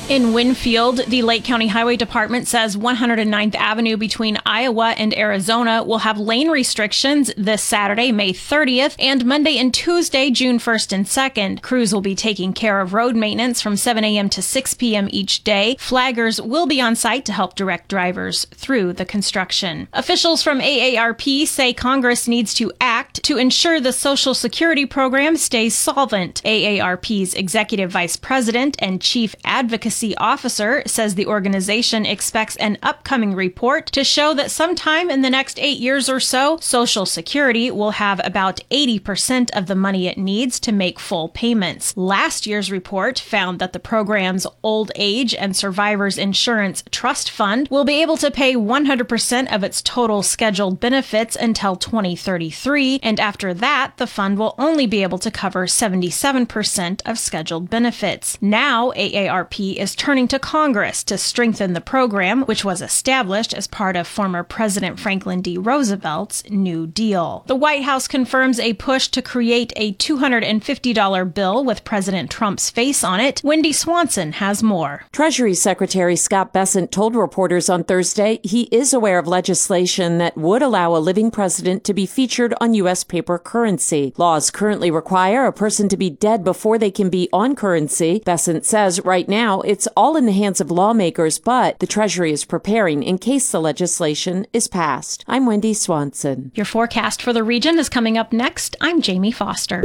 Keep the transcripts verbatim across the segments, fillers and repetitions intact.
In Winfield, the Lake County Highway Department says one hundred ninth Avenue between Iowa and Arizona will have lane restrictions this Saturday, May thirtieth, and Monday and Tuesday, June first and second. Crews will be taking care of road maintenance from seven a.m. to six p.m. each day. Flaggers will be on site to help direct drivers through the construction. Officials from A A R P say Congress needs to act to ensure the Social Security program stays solvent. A A R P's Executive Vice President and Chief Advocacy Officer says the organization expects an upcoming report to show that sometime in the next eight years or so, Social Security will have about eighty percent of the money it needs to make full payments. Last year's report found that the program's Old Age and Survivors Insurance Trust Fund will be able to pay one hundred percent of its total scheduled benefits until twenty thirty-three, and after that, the fund will only be able to cover seventy-seven percent of scheduled benefits. Now, A A R P is turning to Congress to strengthen the program, which was established as part of former President Franklin D. Roosevelt's New Deal. The White House confirms a push to create a two hundred fifty dollars bill with President Trump's face on it. Wendy Swanson has more. Treasury Secretary Scott Bessent told reporters on Thursday he is aware of legislation that would allow a living president to be featured on U S paper currency. Laws currently require a person to be dead before they can be on currency. Bessent says right now it's all in the hands of lawmakers, but the Treasury is preparing in case the legislation is passed. I'm Wendy Swanson. Your forecast for the region is coming up next. I'm Jamie Foster.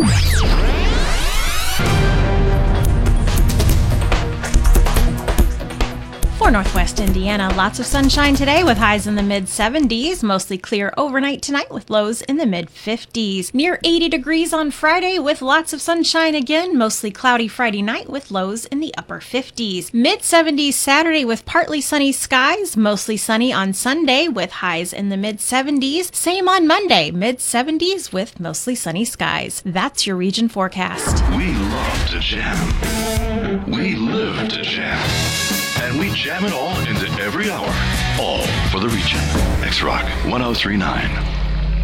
For Northwest Indiana, lots of sunshine today with highs in the mid seventies, mostly clear overnight tonight with lows in the mid fifties. Near eighty degrees on Friday with lots of sunshine again, mostly cloudy Friday night with lows in the upper fifties. mid seventies Saturday with partly sunny skies, mostly sunny on Sunday with highs in the mid seventies. Same on Monday, mid seventies with mostly sunny skies. That's your region forecast. We love to jam. We live to jam. And we jam it all into every hour. All for the region. X-Rock one oh three point nine.